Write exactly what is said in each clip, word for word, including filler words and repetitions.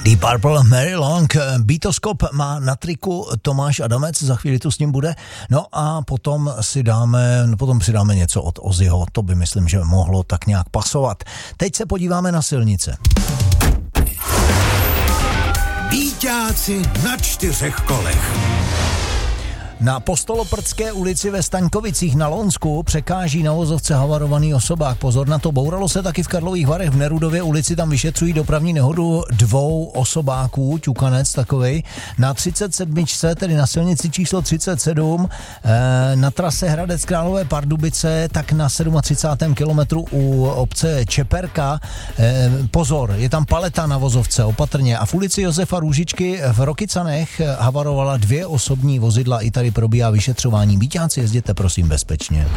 Deep Purple, Mary Long, Beatoskop má na triku Tomáš Adamec, za chvíli tu s ním bude. No a potom si dáme, potom si dáme něco od Ozzyho, to by myslím, že mohlo tak nějak pasovat. Teď se podíváme na silnice. Bíťáci na čtyřech kolech. Na Postoloprdské ulici ve Staňkovicích na Lonsku překáží na vozovce havarovaný osobák. Pozor na to, bouralo se taky v Karlových Varech v Nerudově ulici, tam vyšetřují dopravní nehodu dvou osobáků, ťukanec takovej. Na třicet sedm, tedy na silnici číslo třicet sedm, na trase Hradec Králové Pardubice, tak na třicátém sedmém kilometru u obce Čeperka. Pozor, je tam paleta na vozovce, opatrně. A v ulici Josefa Růžičky v Rokycanech havarovala dvě osobní vozidla, i tady probíhá vyšetřování. Bíťáci, jezděte prosím bezpečně.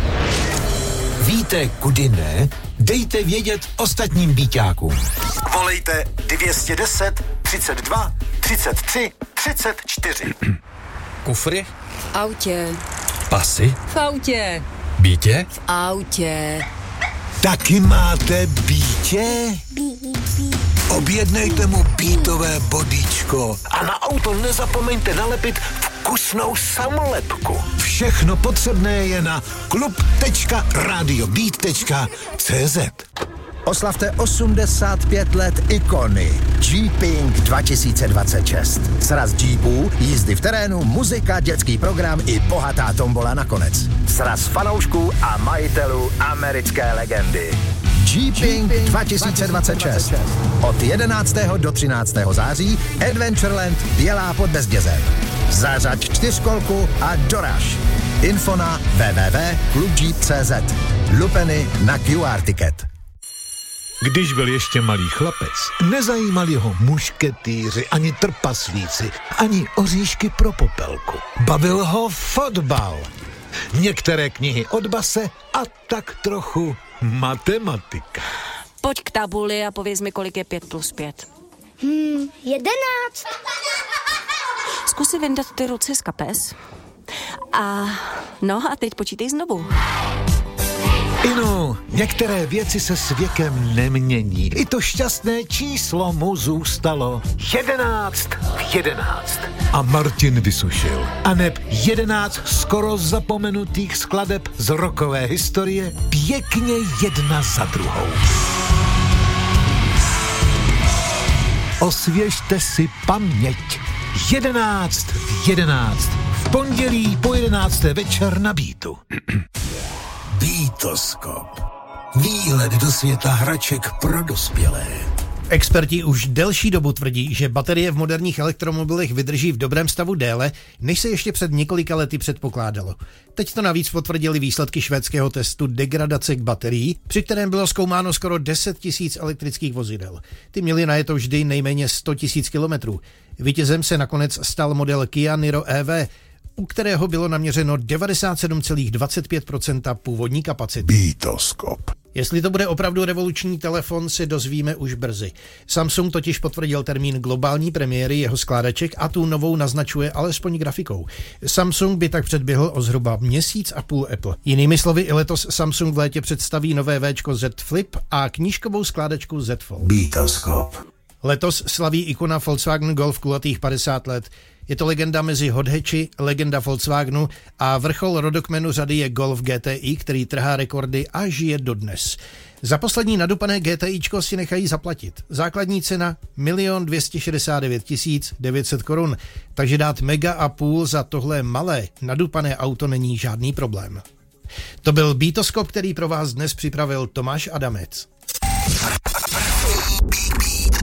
Víte, kudy ne? Dejte vědět ostatním bíťákům. Volejte dvě stě deset, třicet dva, třicet tři, třicet čtyři. Kufry? V autě. Pasy? V autě. Bítě? V autě. Taky máte bítě? Objednejte mu bítové bodíčko a na auto nezapomeňte nalepit vkusnou samolepku. Všechno potřebné je na klub tečka radiobít tečka cé zet. Oslavte osmdesát pět let ikony Jeeping dva tisíce dvacet šest. Sraz Jeepů, jízdy v terénu, muzika, dětský program i bohatá tombola nakonec. Sraz fanoušků a majitelů americké legendy. Jeeping dva tisíce dvacet šest. Od jedenáctého do třináctého září Adventureland Bělá pod Bezdězem. Zařaď čtyřkolku a doraž. Info na w w w tečka klub jeep tečka cé zet. Lupeny na Q R ticket. Když byl ještě malý chlapec, nezajímali ho mušketýři, ani trpaslíci, ani oříšky pro popelku. Bavil ho fotbal. Některé knihy od base a tak trochu matematika. Pojď k tabuli a pověz mi, kolik je pět plus pět. Hmm, jedenáct. Zkus si vyndat ty ruce z kapes. A no a teď počítej znovu. Inu, některé věci se s věkem nemění. I to šťastné číslo mu zůstalo. Jedenáct v jedenáct. A Martin vysušil. A neb jedenáct skoro zapomenutých skladeb z rockové historie pěkně jedna za druhou. Osvěžte si paměť. Jedenáct v jedenáct. V pondělí po jedenácté večer na Beatu. Beatoskop. Výhled do světa hraček pro dospělé. Experti už delší dobu tvrdí, že baterie v moderních elektromobilech vydrží v dobrém stavu déle, než se ještě před několika lety předpokládalo. Teď to navíc potvrdili výsledky švédského testu degradace k baterií, při kterém bylo zkoumáno skoro deset tisíc elektrických vozidel. Ty měly najeto vždy nejméně sto tisíc kilometrů. Vítězem se nakonec stal model Kia Niro E V, u kterého bylo naměřeno devadesát sedm celá dvacet pět procenta původní kapacity. Beatoskop. Jestli to bude opravdu revoluční telefon, se dozvíme už brzy. Samsung totiž potvrdil termín globální premiéry jeho skládaček a tu novou naznačuje alespoň grafikou. Samsung by tak předběhl o zhruba měsíc a půl Apple. Jinými slovy, i letos Samsung v létě představí nové Včko Z Flip a knížkovou skládačku Z Fold. Beatoskop. Letos slaví ikona Volkswagen Golf kulatých padesát let. Je to legenda mezi hot hatchi, legenda Volkswagenu a vrchol rodokmenu řady je Golf G T I, který trhá rekordy a žije dodnes. Za poslední nadupané GTIčko si nechají zaplatit. Základní cena milion dvě stě šedesát devět tisíc devět set korun, takže dát mega a půl za tohle malé nadupané auto není žádný problém. To byl Beatoskop, který pro vás dnes připravil Tomáš Adamec. Beat, beat.